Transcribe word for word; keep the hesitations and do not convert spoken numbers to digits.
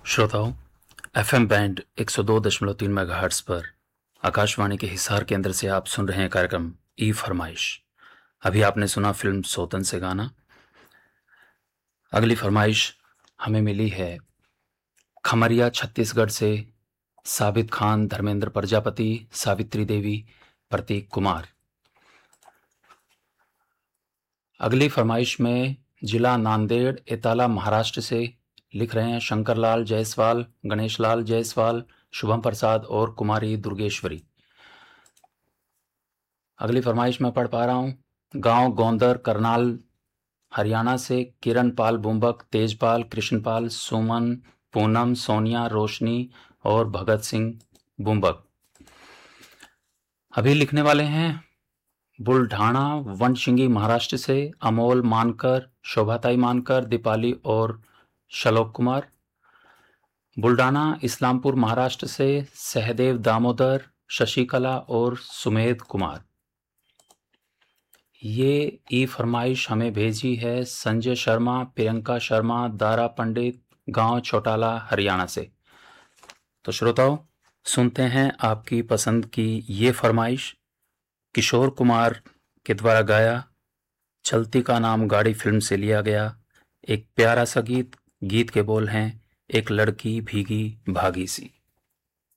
श्रोताओं, FM band एक सौ दो दशमलव तीन मेगाहर्ट्ज पर आकाशवाणी के हिसार केंद्र से आप सुन रहे हैं कार्यक्रम ई फरमाइश। अभी आपने सुना फिल्म सोतन से गाना। अगली फरमाइश हमें मिली है खमरिया छत्तीसगढ़ से साबित खान, धर्मेंद्र प्रजापति, सावित्री देवी, प्रतीक कुमार। अगली फरमाइश में जिला नांदेड़ एताला महाराष्ट्र से लिख रहे हैं शंकरलाल जायसवाल, गणेश लाल जायसवाल, शुभम प्रसाद और कुमारी दुर्गेश्वरी। अगली फरमाइश मैं पढ़ पा रहा हूँ। गांव गोंदर, करनाल, हरियाणा से किरण पाल बुम्बक, तेजपाल, कृष्णपाल, सुमन, पूनम, सोनिया, रोशनी और भगत सिंह बुम्बक। अभी लिखने वाले हैं बुल्ढाणा वनशिंगी महाराष्ट्र से अमोल मानकर, शोभाताई मानकर, दीपाली और शलोक कुमार। बुल्ढाना इस्लामपुर महाराष्ट्र से सहदेव दामोदर, शशिकला और सुमेध कुमार। ये ई फरमाइश हमें भेजी है संजय शर्मा, प्रियंका शर्मा, दारा पंडित, गांव छोटाला, हरियाणा से। तो श्रोताओं, सुनते हैं आपकी पसंद की ये फरमाइश। किशोर कुमार के द्वारा गाया, चलती का नाम गाड़ी फिल्म से लिया गया एक प्यारा सा गीत। गीत के बोल हैं, एक लड़की भीगी भागी सी।